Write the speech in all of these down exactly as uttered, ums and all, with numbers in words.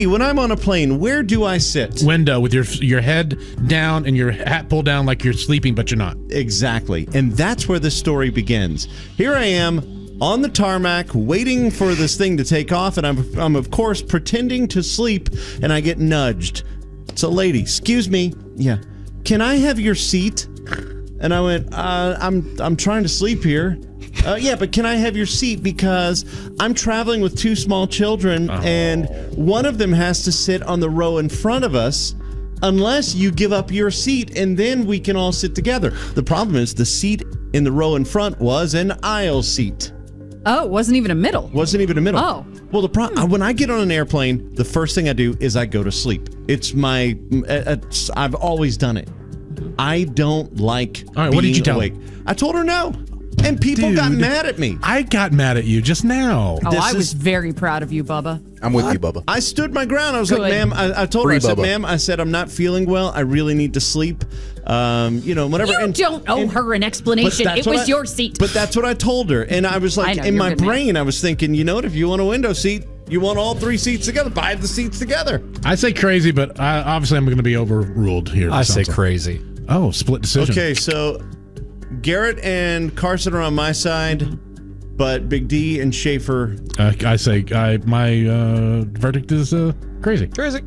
When I'm on a plane, where do I sit? Window with your your head down and your hat pulled down like you're sleeping, but you're not. Exactly. And that's where the story begins. Here I am on the tarmac waiting for this thing to take off, and I'm, I'm of course, pretending to sleep, and I get nudged. It's a lady. Excuse me. Yeah. Can I have your seat? And I went, uh, I'm, I'm trying to sleep here. Uh, yeah, but can I have your seat because I'm traveling with two small children, oh. and one of them has to sit on the row in front of us unless you give up your seat, and then we can all sit together. The problem is the seat in the row in front was an aisle seat. Oh, it wasn't even a middle. Wasn't even a middle. Oh. Well, the pro- hmm. when I get on an airplane, the first thing I do is I go to sleep. It's my, it's, I've always done it. I don't like all right, being what did you tell awake. me? I told her no. And people Dude, got mad at me. I got mad at you just now. Oh, This I was is- very proud of you, Bubba. I'm with I, you, Bubba. I stood my ground. I was Good. like, ma'am, I, I told Free her, I said, Bubba. ma'am, I said, I'm not feeling well. I really need to sleep. Um, you know, whatever. You and, don't owe and- her an but explanation. that's It what was I- your seat. But that's what I told her. And I was like, I know, in you're my a good man. brain, I was thinking, you know what? If you want a window seat, you want all three seats together. Buy the seats together. I say crazy, but I, obviously I'm going to be overruled here. I it say sounds like. crazy. Oh, split decision. Okay, so Garrett and Carson are on my side, but Big D and Schaefer. Uh, I say I, my uh, verdict is uh, crazy. Crazy.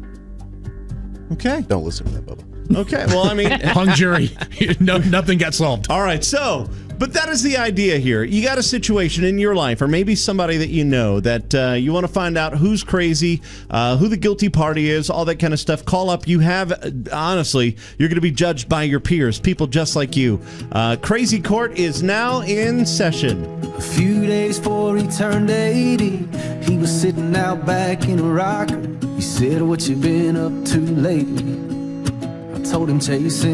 Okay. Don't listen to that, Bubba. Okay. Well, I mean, Hung jury. no, nothing got solved. all right. So, but that is the idea here. You got a situation in your life, or maybe somebody that you know, that uh, you want to find out who's crazy, uh, who the guilty party is, all that kind of stuff. Call up. You have, uh, honestly, you're going to be judged by your peers, people just like you. Uh, Crazy Court is now in session. A few days before he turned eighty, he was sitting out back in a rocker. He said, "What you been up to lately?" I told him, "Chasing